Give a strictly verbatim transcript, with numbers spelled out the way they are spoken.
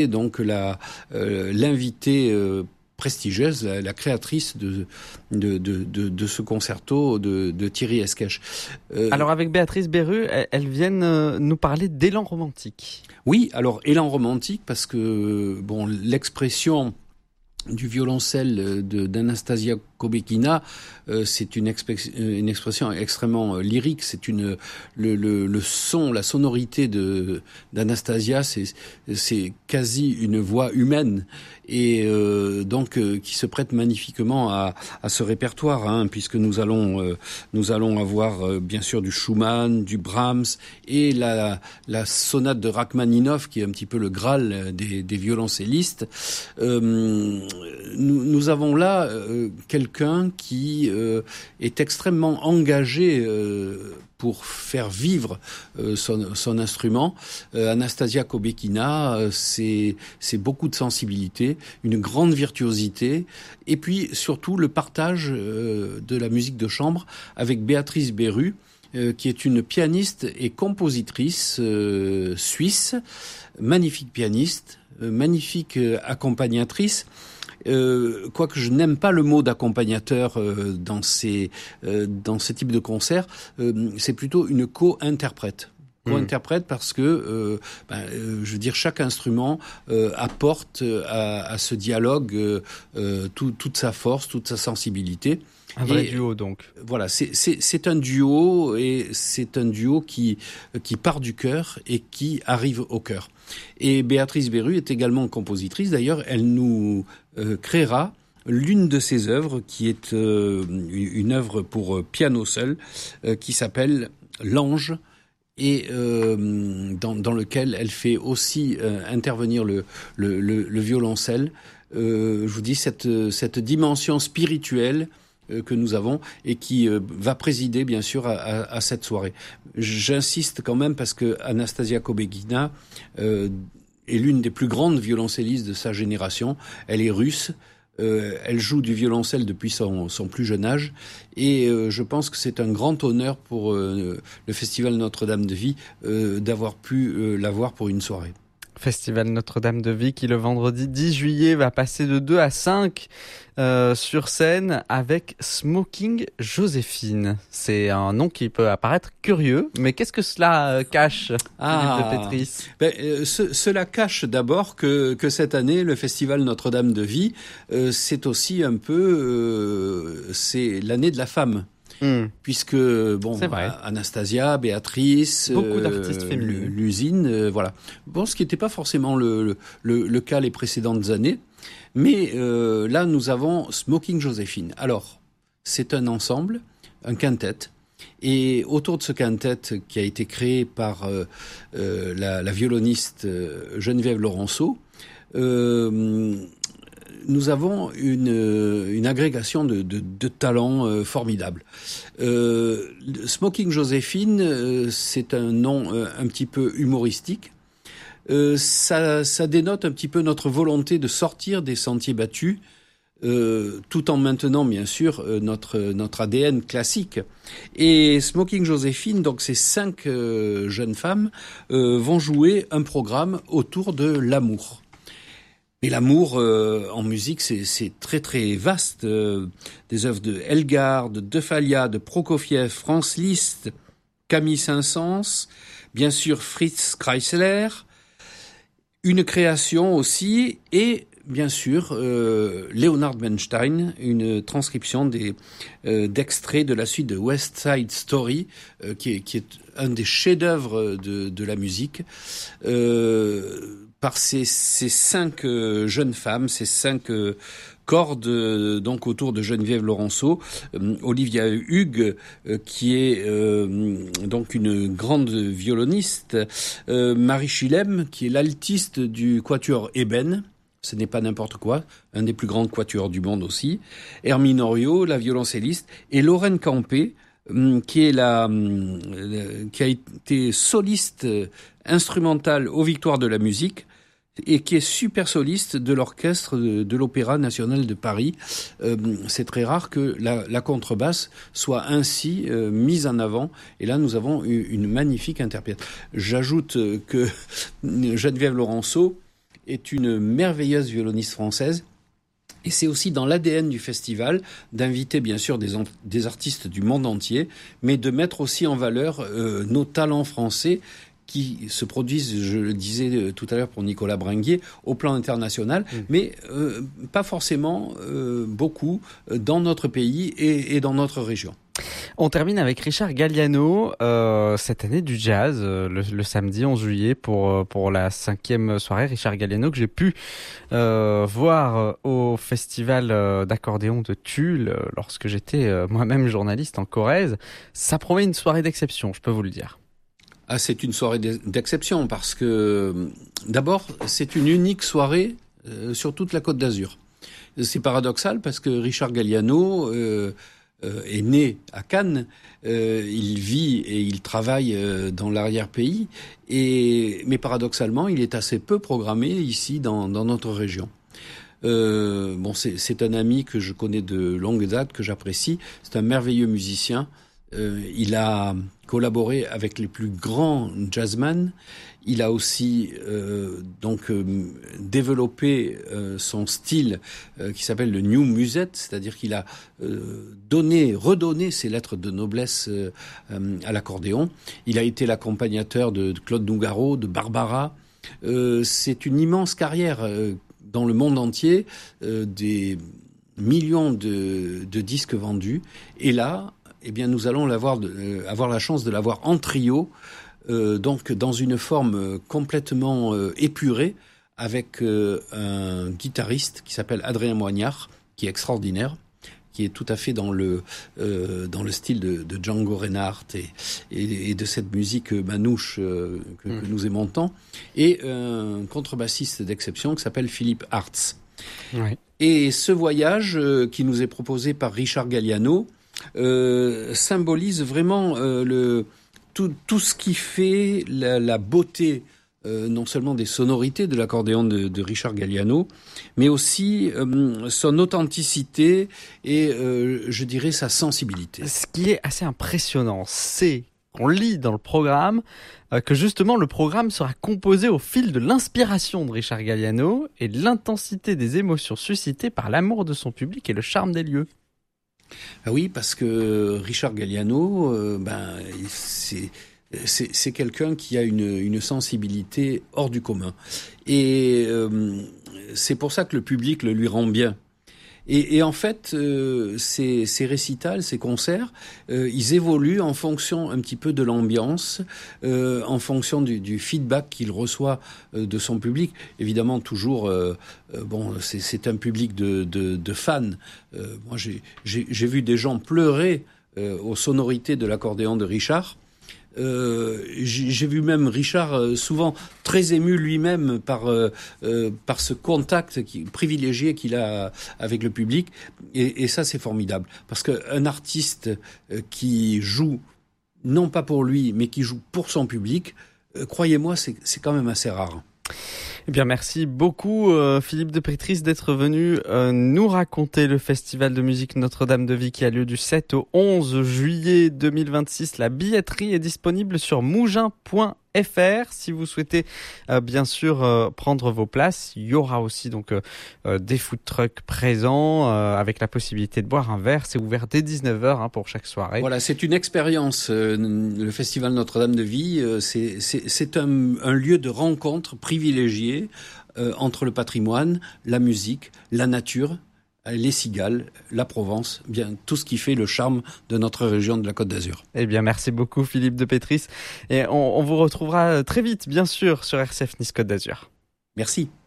donc la, euh, l'invitée euh, prestigieuse, la, la créatrice de, de, de, de, de ce concerto de, de Thierry Esquèche. Euh... Alors avec Béatrice Berru, elles, elles viennent euh, nous parler d'élan romantique. Oui, alors élan romantique parce que bon, l'expression du violoncelle de, d'Anastasia Kobekina, euh, c'est une, exp- une expression extrêmement euh, lyrique. C'est une le, le, le son, la sonorité de d'Anastasia, c'est c'est quasi une voix humaine et euh, donc euh, qui se prête magnifiquement à, à ce répertoire, hein, puisque nous allons euh, nous allons avoir euh, bien sûr du Schumann, du Brahms et la la sonate de Rachmaninoff qui est un petit peu le Graal des, des violoncellistes. Euh, nous, nous avons là euh, quelqu'un qui euh, est extrêmement engagé euh, pour faire vivre euh, son, son instrument. Euh, Anastasia Kobekina, euh, c'est, c'est beaucoup de sensibilité, une grande virtuosité, et puis surtout le partage euh, de la musique de chambre avec Béatrice Berru, euh, qui est une pianiste et compositrice euh, suisse, magnifique pianiste, euh, magnifique euh, accompagnatrice. Euh, quoique je n'aime pas le mot d'accompagnateur euh, dans ces euh, dans ce type de concert, euh, c'est plutôt une co-interprète. Co-interprète parce que, euh, ben, euh, je veux dire, chaque instrument euh, apporte à, à ce dialogue euh, euh, tout, toute sa force, toute sa sensibilité. Un vrai et, duo donc. Voilà, c'est, c'est, c'est un duo et c'est un duo qui qui part du cœur et qui arrive au cœur. Et Béatrice Berru est également compositrice. D'ailleurs, elle nous euh, créera l'une de ses œuvres qui est euh, une œuvre pour euh, piano seul euh, qui s'appelle L'Ange et euh, dans, dans lequel elle fait aussi euh, intervenir le, le, le, le violoncelle. Euh, je vous dis cette, cette dimension spirituelle que nous avons et qui euh, va présider bien sûr à, à, à cette soirée. J'insiste quand même parce que Anastasia Kobekina euh, est l'une des plus grandes violoncellistes de sa génération. Elle est russe. Euh, elle joue du violoncelle depuis son, son plus jeune âge et euh, je pense que c'est un grand honneur pour euh, le Festival Notre-Dame de Vie euh, d'avoir pu euh, l'avoir pour une soirée. Festival Notre-Dame de Vie qui le vendredi dix juillet va passer de deux à cinq euh, sur scène avec Smoking Joséphine. C'est un nom qui peut apparaître curieux, mais qu'est-ce que cela euh, cache, ah, Philippe de Pétris? ben, euh, ce, Cela cache d'abord que, que cette année, le Festival Notre-Dame de Vie, euh, c'est aussi un peu euh, c'est l'année de la femme. Mmh. Puisque, bon, Anastasia, Béatrice, beaucoup euh, d'artistes féminines, l'usine, euh, voilà. Bon, ce qui n'était pas forcément le, le, le cas les précédentes années. Mais euh, là, nous avons Smoking Joséphine. Alors, c'est un ensemble, un quintet. Et autour de ce quintet qui a été créé par euh, euh, la, la violoniste euh, Geneviève Laurenceau, euh, nous avons une, une agrégation de, de, de talents euh, formidables. Euh, Smoking Joséphine, euh, c'est un nom euh, un petit peu humoristique. Euh, ça, ça dénote un petit peu notre volonté de sortir des sentiers battus, euh, tout en maintenant bien sûr euh, notre notre A D N classique. Et Smoking Joséphine, donc ces cinq euh, jeunes femmes euh, vont jouer un programme autour de l'amour. Et l'amour euh, en musique, c'est, c'est très très vaste. Euh, des œuvres de Elgar, de De Falla, de Prokofiev, Franz Liszt, Camille Saint-Saëns, bien sûr Fritz Kreisler, une création aussi, et bien sûr euh, Leonard Bernstein, une transcription des euh, d'extraits de la suite de West Side Story, euh, qui est qui est un des chefs-d'œuvre de de la musique. Euh, par ces, ces cinq euh, jeunes femmes, ces cinq euh, cordes euh, donc autour de Geneviève Laurenceau, euh, Olivia Hugues euh, qui est euh, donc une grande violoniste, euh, Marie Chilem qui est l'altiste du quatuor Eben, ce n'est pas n'importe quoi, un des plus grands quatuors du monde aussi, Hermine Oriot, la violoncelliste, et Lorraine Campé, qui est la, qui a été soliste instrumentale aux Victoires de la musique et qui est super soliste de l'orchestre de, de l'Opéra National de Paris. Euh, c'est très rare que la, la contrebasse soit ainsi euh, mise en avant. Et là, nous avons une, une magnifique interprète. J'ajoute que Geneviève Laurenceau est une merveilleuse violoniste française. Et c'est aussi dans l'A D N du festival d'inviter bien sûr des, des artistes du monde entier, mais de mettre aussi en valeur euh, nos talents français qui se produisent, je le disais tout à l'heure pour Nicolas Bringuier, au plan international, mmh. mais euh, pas forcément euh, beaucoup dans notre pays et, et dans notre région. On termine avec Richard Galliano, euh, cette année du jazz, euh, le, le samedi onze juillet pour pour la cinquième soirée. Richard Galliano que j'ai pu euh, voir au festival d'accordéon de Tulle euh, lorsque j'étais euh, moi-même journaliste en Corrèze. Ça promet une soirée d'exception, je peux vous le dire. Ah, c'est une soirée d'exception parce que d'abord c'est une unique soirée euh, sur toute la Côte d'Azur. C'est paradoxal parce que Richard Galliano euh, Euh, est né à Cannes, euh, il vit et il travaille euh, dans l'arrière-pays, et, mais paradoxalement, il est assez peu programmé ici dans, dans notre région. Euh, bon, c'est, c'est un ami que je connais de longue date, que j'apprécie. C'est un merveilleux musicien. Euh, il a collaboré avec les plus grands jazzmen. Il a aussi euh, donc euh, développé euh, son style euh, qui s'appelle le new musette, c'est-à-dire qu'il a euh, donné, redonné ses lettres de noblesse euh, euh, à l'accordéon. Il a été l'accompagnateur de, de Claude Nougaro, de Barbara. Euh, c'est une immense carrière euh, dans le monde entier, euh, des millions de, de disques vendus. Et là, eh bien, nous allons l'avoir de, euh, avoir la chance de l'avoir en trio. Euh, donc dans une forme euh, complètement euh, épurée, avec euh, un guitariste qui s'appelle Adrien Moignard, qui est extraordinaire, qui est tout à fait dans le euh, dans le style de, de Django Reinhardt et, et, et de cette musique manouche euh, que, mmh. que nous aimons tant, et un contrebassiste d'exception qui s'appelle Philippe Hartz. Ouais. Et ce voyage euh, qui nous est proposé par Richard Galliano euh, symbolise vraiment euh, le Tout, tout ce qui fait la, la beauté, euh, non seulement des sonorités de l'accordéon de, de Richard Galliano, mais aussi euh, son authenticité et, euh, je dirais, sa sensibilité. Ce qui est assez impressionnant, c'est qu'on lit dans le programme euh, que justement le programme sera composé au fil de l'inspiration de Richard Galliano et de l'intensité des émotions suscitées par l'amour de son public et le charme des lieux. Ah oui, parce que Richard Galliano, euh, ben, c'est, c'est, c'est quelqu'un qui a une, une sensibilité hors du commun. Et euh, c'est pour ça que le public le lui rend bien. Et, et en fait, euh, ces, ces récitals, ces concerts, euh, ils évoluent en fonction un petit peu de l'ambiance, euh, en fonction du, du feedback qu'il reçoit euh, de son public. Évidemment, toujours, euh, euh, bon, c'est, c'est un public de, de, de fans. Euh, moi, j'ai, j'ai, j'ai vu des gens pleurer euh, aux sonorités de l'accordéon de Richard. Euh, j'ai, j'ai vu même Richard euh, souvent très ému lui-même par euh, euh, par ce contact qui, privilégié qu'il a avec le public, et, et ça c'est formidable parce qu'un artiste euh, qui joue non pas pour lui mais qui joue pour son public, euh, croyez-moi c'est c'est quand même assez rare. Eh bien, merci beaucoup euh, Philippe de Pétris d'être venu euh, nous raconter le festival de musique Notre-Dame de Vie qui a lieu du sept au onze juillet deux mille vingt-six. La billetterie est disponible sur mougin point f r. Si vous souhaitez euh, bien sûr euh, prendre vos places, il y aura aussi donc euh, euh, des food trucks présents euh, avec la possibilité de boire un verre. C'est ouvert dès dix-neuf heures hein, pour chaque soirée. Voilà, c'est une expérience. Euh, le festival Notre-Dame de Vie, euh, c'est, c'est, c'est un, un lieu de rencontre privilégié euh, entre le patrimoine, la musique, la nature, les cigales, la Provence, bien tout ce qui fait le charme de notre région de la Côte d'Azur. Eh bien, merci beaucoup Philippe de Pétris. Et on, on vous retrouvera très vite, bien sûr, sur R C F Nice Côte d'Azur. Merci.